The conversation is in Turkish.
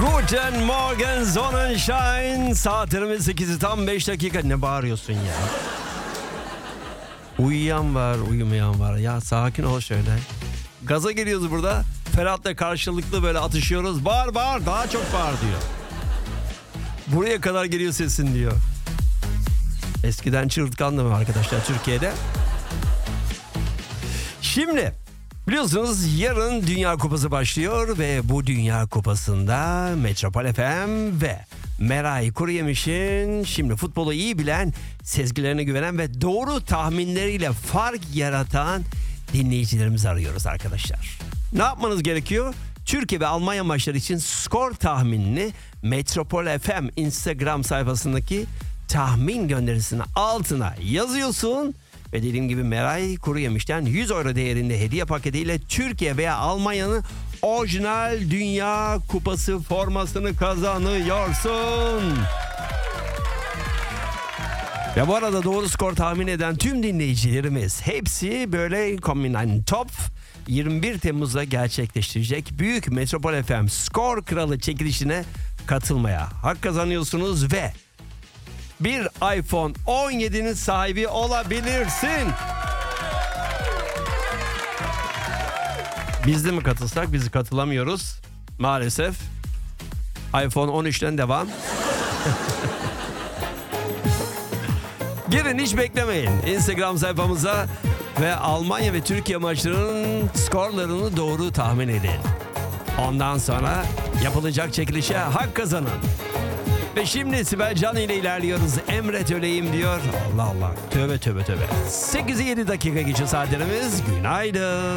Guten Morgen Sonnenschein. Saatlerimiz 8'i tam 5 dakika. Ne bağırıyorsun ya? Uyuyan var, uyumayan var. Ya sakin ol şöyle. Gaza geliyoruz burada. Ferhat'la karşılıklı böyle atışıyoruz. Bağır bağır, daha çok bağır diyor. Buraya kadar geliyor sesin diyor. Eskiden çığırtkandı mı arkadaşlar Türkiye'de? Şimdi biliyorsunuz yarın Dünya Kupası başlıyor ve bu Dünya Kupası'nda Metropol FM ve Meray Kuruyemiş'in şimdi futbolu iyi bilen, sezgilerine güvenen ve doğru tahminleriyle fark yaratan dinleyicilerimizi arıyoruz arkadaşlar. Ne yapmanız gerekiyor? Türkiye ve Almanya maçları için skor tahminini Metropol FM Instagram sayfasındaki tahmin gönderisinin altına yazıyorsun. Ve dediğim gibi Meray Kuruyemiş'ten 100 euro değerinde hediye paketiyle Türkiye veya Almanya'nın orijinal Dünya Kupası formasını kazanıyorsun. Ve bu arada doğru skor tahmin eden tüm dinleyicilerimiz hepsi böyle kombinen top 21 Temmuz'da gerçekleştirecek büyük Metropol FM Skor Kralı çekilişine katılmaya hak kazanıyorsunuz ve bir iPhone 17'nin sahibi olabilirsin. Biz de mi katılsak? Biz katılamıyoruz maalesef. iPhone 13'ten devam. Girin, hiç beklemeyin. Instagram sayfamıza ve Almanya ve Türkiye maçlarının skorlarını doğru tahmin edin. Ondan sonra yapılacak çekilişe hak kazanın. Ve şimdi Sibel Can ile ilerliyoruz. Emret öleyim diyor. Allah Allah. Tövbe tövbe tövbe. 8'i 7 dakika geçiyor saatlerimiz. Günaydın.